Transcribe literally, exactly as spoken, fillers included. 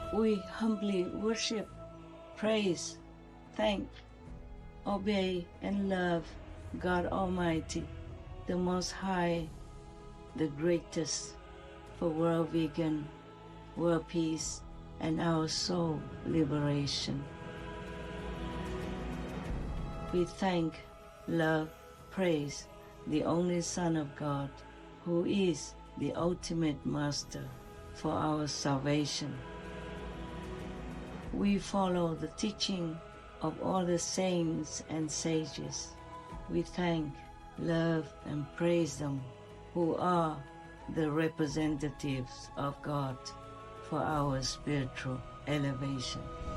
We humbly worship, praise, thank, obey, and love God Almighty, the Most High, the greatest, for world vegan, world peace, and our soul liberation. We thank, love, praise the only Son of God, who is the ultimate master for our salvation. We follow the teaching of all the saints and sages. We thank, love, and praise them, who are the representatives of God for our spiritual elevation.